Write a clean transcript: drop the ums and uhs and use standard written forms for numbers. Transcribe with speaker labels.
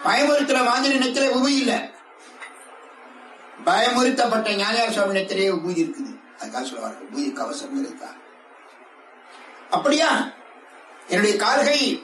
Speaker 1: பயமுறுத்துற மாதிரி நெத்தில விபூதி இல்ல, பயமுறுத்தப்பட்ட ஞானியார் சுவாமி நெத்திலேயே விபூதி இருக்குது. அதுக்காக சொல்லுவார்கள் விபூதி கவசம் இருக்கா. அப்படியா என்னுடைய கால்கை